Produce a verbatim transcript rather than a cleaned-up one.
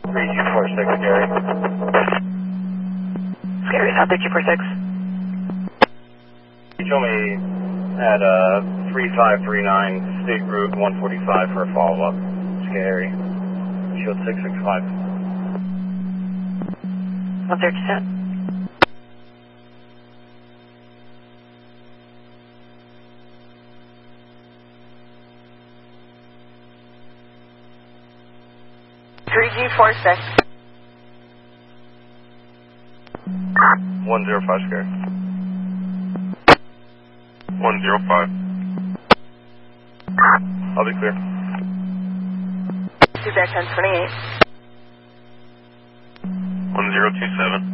three two four six, Gary. Gary, South three two four six. You told me at uh, three five three nine State Route one forty-five for a follow-up. Gary. Shield six six five. one thirty set. three G four six. one zero five, Gary. one zero five. I'll be clear. two back ten twenty-eight. one zero two seven.